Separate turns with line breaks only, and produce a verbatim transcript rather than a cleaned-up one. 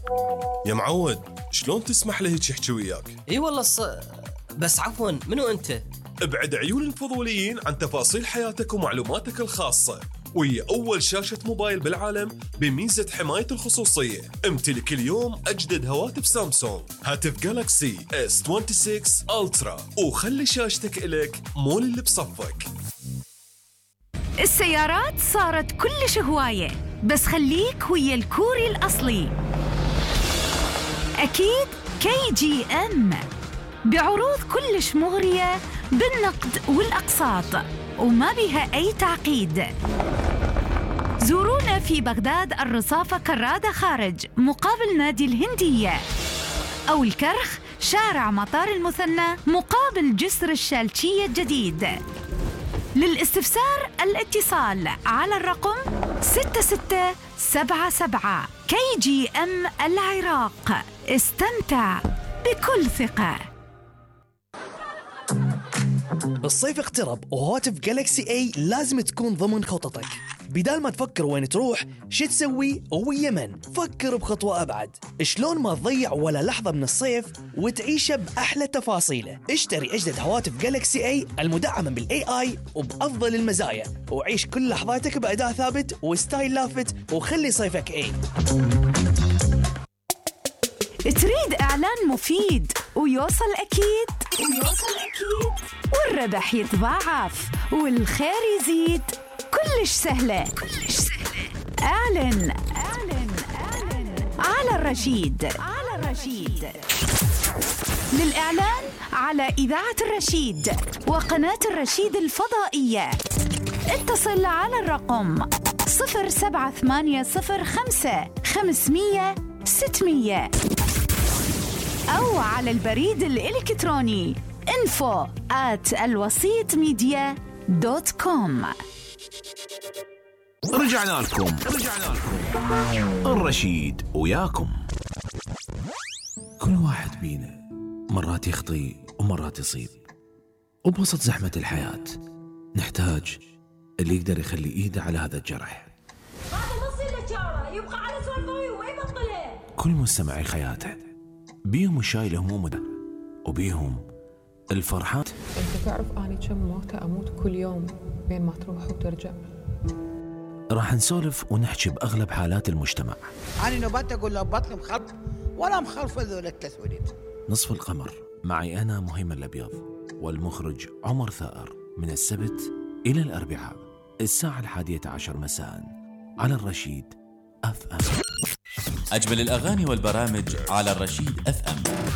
يا معود، شلون تسمح له هيك يحكي وياك؟
اي والله الص... بس عفوا، منو انت؟
ابعد عيون الفضوليين عن تفاصيل حياتك ومعلوماتك الخاصة، وهي أول شاشة موبايل بالعالم بميزة حماية الخصوصية. امتلك اليوم أجدد هواتف سامسونج، هاتف جالاكسي إس ستة وعشرين ألترا، وخلي شاشتك إلك مول اللي بصفك.
السيارات صارت كلش هواية، بس خليك ويا الكوري الأصلي. أكيد كي جي إم بعروض كلش مغرية بالنقد والأقساط وما بها أي تعقيد. زورونا في بغداد الرصافة كرادة خارج مقابل نادي الهندية، أو الكرخ شارع مطار المثنى مقابل جسر الشالشية الجديد. للاستفسار الاتصال على الرقم ستة ستة سبعة سبعة. كي جي إم العراق، استمتع بكل ثقة.
الصيف اقترب وهاتف جالكسي اي لازم تكون ضمن خططك. بدال ما تفكر وين تروح شو تسوي ويا من، فكر بخطوة أبعد. شلون ما تضيع ولا لحظة من الصيف وتعيشه بأحلى تفاصيله. اشتري أجدد هواتف جالكسي اي المدعمة بالاي اي وبأفضل المزايا، وعيش كل لحظاتك بأداء ثابت وستايل لافت، وخلي صيفك اي.
تريد إعلان مفيد ويوصل أكيد ويوصل أكيد والربح يتضاعف والخير يزيد؟ كلش سهلة كلش سهلة. أعلن أعلن أعلن على الرشيد على الرشيد. للإعلان على إذاعة الرشيد وقناة الرشيد الفضائية اتصل على الرقم صفر سبعة ثمانية صفر خمسة خمسمية ستمية، أو على البريد الإلكتروني info at الوسيط ميديا دوت كوم.
رجعنا لكم رجعنا لكم الرشيد وياكم. كل واحد بينا مرات يخطي ومرات يصيب، وبوسط زحمة الحياة نحتاج اللي يقدر يخلي إيده على هذا الجرح.
يبقى على سوالفه وين بطله.
كل مستمعي خياته بيهم الشايل همومه وبيهم الفرحات.
انت تعرف اني كم موتة اموت كل يوم بين ما تروح وترجع.
راح نسولف ونحكي باغلب حالات المجتمع.
انا نبات اقول له بطني مخلط ولا مخلفه ذول التسويد.
نصف القمر معي انا مهيمن الابيض والمخرج عمر ثائر، من السبت الى الاربعاء الساعه الحادية عشر مساء على الرشيد اف ام.
أجمل الأغاني والبرامج على الرشيد اف ام.